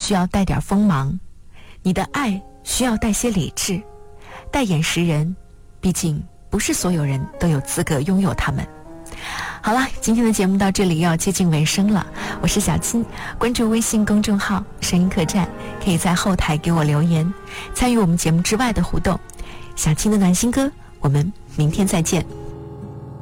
需要带点锋芒，你的爱需要带些理智，带眼识人，毕竟不是所有人都有资格拥有他们。好了，今天的节目到这里要接近尾声了，我是小青，关注微信公众号声音客栈，可以在后台给我留言，参与我们节目之外的互动。小青的暖心歌，我们明天再见。